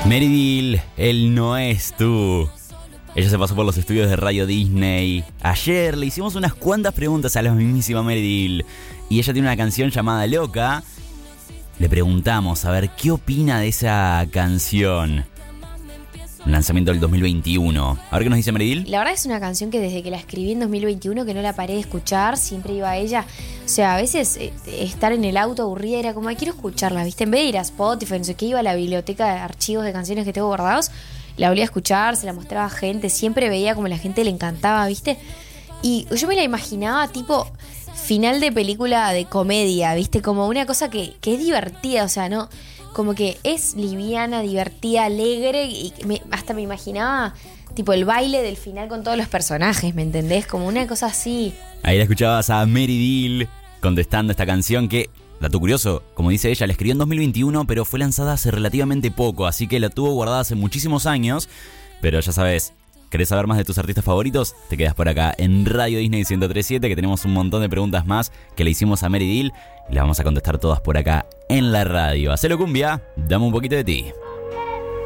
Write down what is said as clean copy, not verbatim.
Meridil, él no es tú. Ella se pasó por los estudios de Radio Disney. Ayer le hicimos unas cuantas preguntas a la mismísima Meridil. Y ella tiene una canción llamada Loca. Le preguntamos a ver qué opina de esa canción. Un lanzamiento del 2021. A ver qué nos dice Meridil. La verdad es una canción que desde que la escribí en 2021 que no la paré de escuchar, siempre iba a ella. O sea, a veces estar en el auto aburrida era como, quiero escucharla, ¿viste? En vez de ir a Spotify, no sé qué, iba a la biblioteca de archivos de canciones que tengo guardados, la volvía a escuchar, se la mostraba a gente, siempre veía como la gente le encantaba, ¿viste? Y yo me la imaginaba tipo final de película de comedia, ¿viste? Como una cosa que es divertida, o sea, no... Como que es liviana, divertida, alegre y hasta me imaginaba tipo el baile del final con todos los personajes, ¿me entendés? Como una cosa así. Ahí la escuchabas a Meridil contestando esta canción que, dato curioso, como dice ella, la escribió en 2021 pero fue lanzada hace relativamente poco, así que la tuvo guardada hace muchísimos años, pero ya sabes... ¿Querés saber más de tus artistas favoritos? Te quedas por acá en Radio Disney 103.7, que tenemos un montón de preguntas más que le hicimos a Meridil y las vamos a contestar todas por acá en la radio. Hacelo cumbia, dame un poquito de ti.